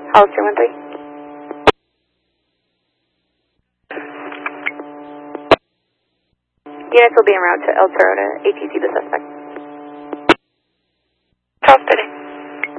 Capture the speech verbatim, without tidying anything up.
Hollister one three. Units will be en route to El Toro to A T C the suspect.